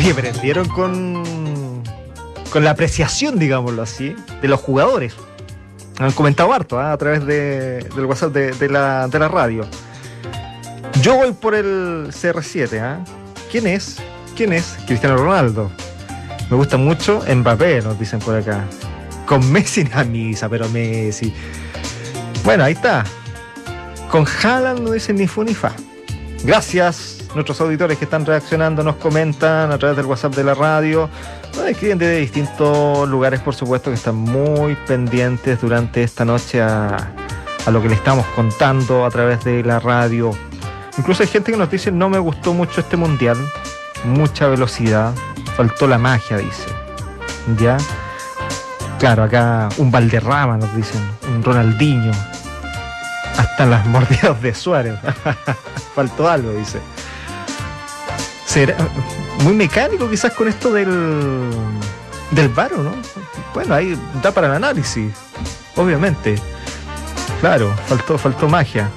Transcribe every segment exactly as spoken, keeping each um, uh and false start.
Oye, prendieron con, con la apreciación, digámoslo así, de los jugadores. Han comentado harto, ¿eh? A través de, del WhatsApp de, de, la, de la radio. Yo voy por el C R siete, ¿eh? ¿Quién es? ¿Quién es? Cristiano Ronaldo. Me gusta mucho Mbappé, nos dicen por acá. Con Messi en la misa, pero Messi. Bueno, ahí está. Con Haaland no dicen ni fu ni fa. Gracias. Nuestros auditores que están reaccionando nos comentan a través del WhatsApp de la radio. Nos escriben de distintos lugares, por supuesto, que están muy pendientes durante esta noche a, a lo que le estamos contando a través de la radio. Incluso hay gente que nos dice: no me gustó mucho este mundial, mucha velocidad, faltó la magia, dice. ¿Ya? Claro, acá un Valderrama nos dicen, un Ronaldinho, hasta las mordidas de Suárez. Faltó algo, dice. ¿Será muy mecánico quizás con esto del del V A R, no? Bueno, ahí da para el análisis, obviamente. Claro, faltó, faltó magia.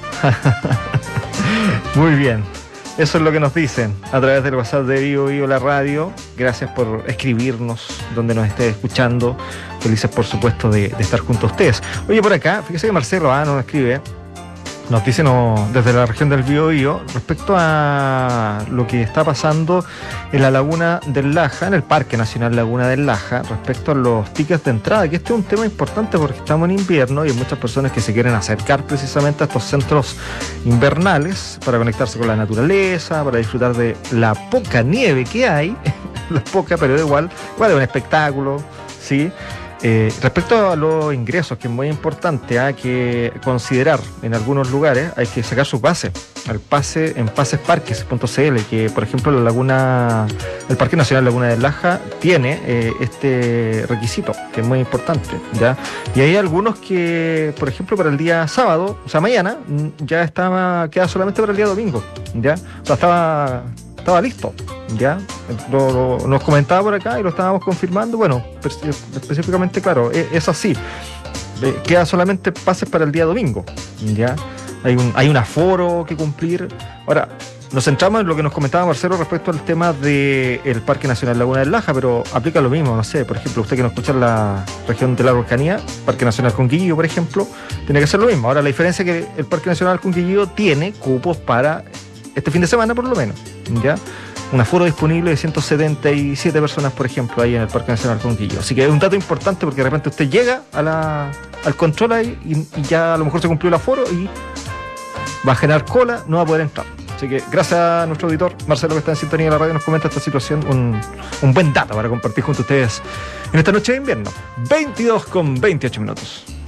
Muy bien. Eso es lo que nos dicen a través del WhatsApp de Vivo Vivo la radio. Gracias por escribirnos donde nos esté escuchando. Felices, por supuesto, de, de estar junto a ustedes. Oye, por acá, fíjese que Marcelo ah, nos escribe. Nos dice no, desde la región del Biobío respecto a lo que está pasando en la Laguna del Laja, en el Parque Nacional Laguna del Laja, respecto a los tickets de entrada, que este es un tema importante porque estamos en invierno y hay muchas personas que se quieren acercar precisamente a estos centros invernales para conectarse con la naturaleza, para disfrutar de la poca nieve que hay, la poca, pero igual, igual es un espectáculo, ¿sí? Eh, respecto a los ingresos, que es muy importante, hay que considerar en algunos lugares, hay que sacar su pase, el pase en pasesparques punto c l, que por ejemplo la laguna, el Parque Nacional Laguna del Laja tiene eh, este requisito, que es muy importante, ¿ya? Y hay algunos que, por ejemplo, para el día sábado, o sea mañana, ya estaba, queda solamente para el día domingo, ¿ya? O sea, estaba... estaba listo, ¿ya? Lo, lo, nos comentaba por acá y lo estábamos confirmando. Bueno, específicamente, claro, es, es así. Eh, queda solamente pases para el día domingo, ¿ya? Hay un, hay un aforo que cumplir. Ahora, nos centramos en lo que nos comentaba Marcelo respecto al tema del Parque Nacional Laguna del Laja, pero aplica lo mismo, no sé, por ejemplo, usted que nos escucha en la región de la Araucanía, Parque Nacional Conquillío, por ejemplo, tiene que ser lo mismo. Ahora, la diferencia es que el Parque Nacional Conquillío tiene cupos para este fin de semana, por lo menos, ¿ya? Un aforo disponible de ciento setenta y siete personas, por ejemplo, ahí en el Parque Nacional Conquillo. Así que es un dato importante porque de repente usted llega a la, al control ahí y, y ya a lo mejor se cumplió el aforo y va a generar cola, no va a poder entrar. Así que gracias a nuestro auditor Marcelo, que está en sintonía de la radio, nos comenta esta situación, un, un buen dato para compartir junto a ustedes en esta noche de invierno. veintidós con veintiocho minutos.